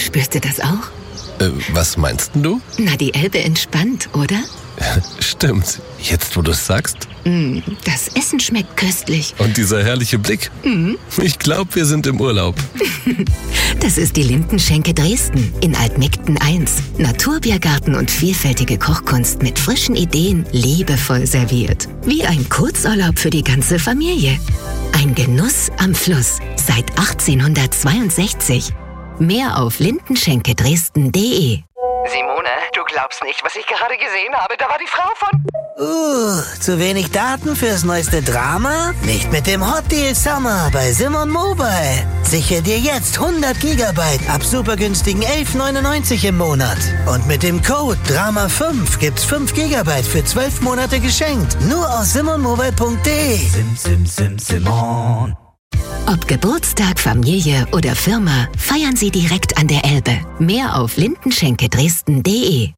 Spürst du das auch? Was meinst denn du? Na, die Elbe entspannt, oder? Stimmt. Jetzt, wo du es sagst. Das Essen schmeckt köstlich. Und dieser herrliche Blick. Ich glaube, wir sind im Urlaub. Das ist die Lindenschenke Dresden in Altmegden 1. Naturbiergarten und vielfältige Kochkunst mit frischen Ideen, liebevoll serviert. Wie ein Kurzurlaub für die ganze Familie. Ein Genuss am Fluss seit 1862. Mehr auf lindenschenkedresden.de. Simone, du glaubst nicht, was ich gerade gesehen habe. Da war die Frau von... Zu wenig Daten fürs neueste Drama? Nicht mit dem Hot Deal Summer bei Simon Mobile. Sichere dir jetzt 100 Gigabyte ab supergünstigen 11,99 im Monat. Und mit dem Code DRAMA5 gibt's 5 Gigabyte für 12 Monate geschenkt. Nur aus simonmobile.de. Simon. Ob Geburtstag, Familie oder Firma, feiern Sie direkt an der Elbe. Mehr auf lindenschenkedresden.de.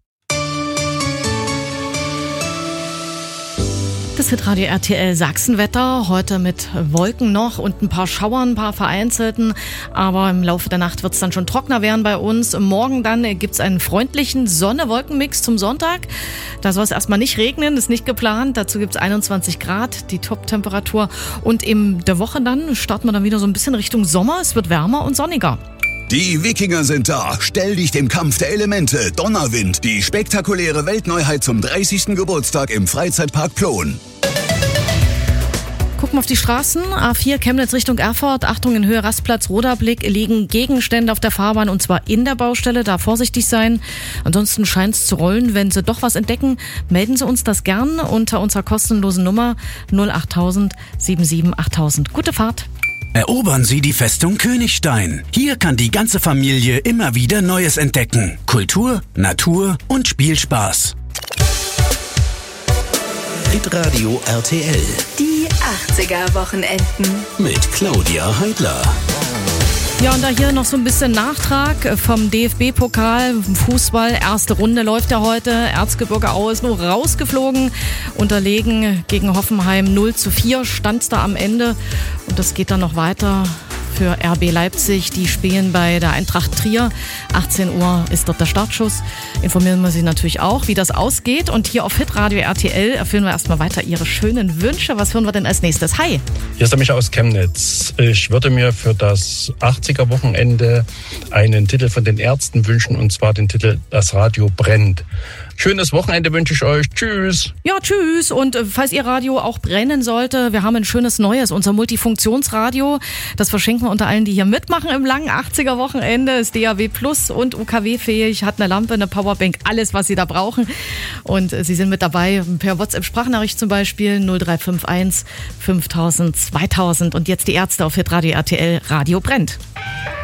Das Hitradio RTL Sachsenwetter, heute mit Wolken noch und ein paar Schauern, ein paar vereinzelten, aber im Laufe der Nacht wird es dann schon trockener werden bei uns. Morgen dann gibt es einen freundlichen Sonne-Wolken-Mix zum Sonntag. Da soll es erstmal nicht regnen, ist nicht geplant. Dazu gibt es 21 Grad, die Top-Temperatur. Und in der Woche dann starten wir dann wieder so ein bisschen Richtung Sommer. Es wird wärmer und sonniger. Die Wikinger sind da. Stell dich dem Kampf der Elemente. Donnerwind. Die spektakuläre Weltneuheit zum 30. Geburtstag im Freizeitpark Plon. Gucken wir auf die Straßen. A4 Chemnitz Richtung Erfurt. Achtung, in Höhe Rastplatz Roderblick liegen Gegenstände auf der Fahrbahn und zwar in der Baustelle. Da vorsichtig sein. Ansonsten scheint es zu rollen. Wenn Sie doch was entdecken, melden Sie uns das gern unter unserer kostenlosen Nummer 08000 77 8000. Gute Fahrt. Erobern Sie die Festung Königstein. Hier kann die ganze Familie immer wieder Neues entdecken. Kultur, Natur und Spielspaß. Hitradio RTL. Die 80er-Wochenenden. Mit Claudia Heidler. Ja, und da hier noch so ein bisschen Nachtrag vom DFB-Pokal, Fußball, erste Runde läuft ja heute. Erzgebirge Aue ist nur rausgeflogen, unterlegen gegen Hoffenheim 0:4, stand's da am Ende. Und das geht dann noch weiter für RB Leipzig. Die spielen bei der Eintracht Trier. 18 Uhr ist dort der Startschuss. Informieren wir Sie natürlich auch, wie das ausgeht. Und hier auf Hitradio RTL erfüllen wir erstmal weiter Ihre schönen Wünsche. Was hören wir denn als nächstes? Hi! Hier ist der Micha aus Chemnitz. Ich würde mir für das 80er-Wochenende einen Titel von den Ärzten wünschen, und zwar den Titel Das Radio brennt. Schönes Wochenende wünsche ich euch. Tschüss. Ja, tschüss. Und falls Ihr Radio auch brennen sollte, wir haben ein schönes Neues, unser Multifunktionsradio. Das verschenken wir unter allen, die hier mitmachen im langen 80er-Wochenende. Ist DAW Plus und UKW-fähig, hat eine Lampe, eine Powerbank, alles, was Sie da brauchen. Und Sie sind mit dabei per WhatsApp-Sprachnachricht zum Beispiel 0351 5000 2000. Und jetzt die Ärzte auf Hitradio RTL. Radio brennt.